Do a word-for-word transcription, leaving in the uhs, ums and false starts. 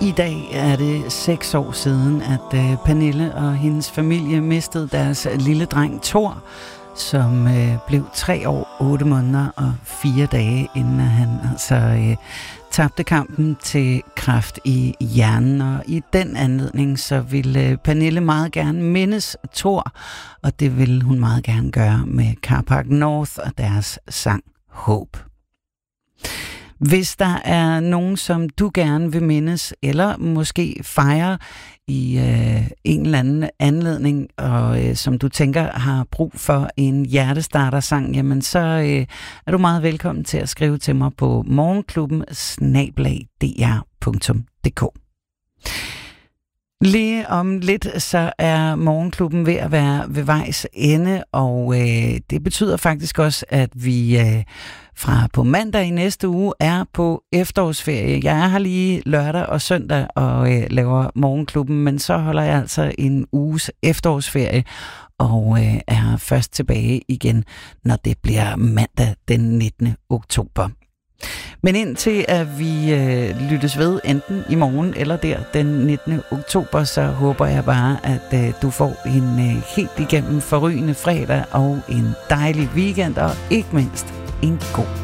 I dag er det seks år siden, at uh, Pernille og hendes familie mistede deres lille dreng Thor, som uh, blev tre år, otte måneder og fire dage, inden han altså uh, tabte kampen til kræft i hjernen. Og i den anledning, så ville uh, Pernille meget gerne mindes Thor, og det ville hun meget gerne gøre med Carpark North og deres sang Håb. Hvis der er nogen, som du gerne vil mindes, eller måske fejre i øh, en eller anden anledning, og øh, som du tænker har brug for en hjertestarter-sang, jamen så øh, er du meget velkommen til at skrive til mig på morgenklubben snabel-a d r punktum d k. Lige om lidt, så er morgenklubben ved at være ved vejs ende, og øh, det betyder faktisk også, at vi øh, fra på mandag i næste uge er på efterårsferie. Jeg er her lige lørdag og søndag og øh, laver morgenklubben, men så holder jeg altså en uges efterårsferie og øh, er først tilbage igen, når det bliver mandag den nittende oktober. Men indtil at vi øh, lyttes ved enten i morgen eller der den nittende oktober, så håber jeg bare, at øh, du får en øh, helt igennem forrygende fredag og en dejlig weekend, og ikke mindst en god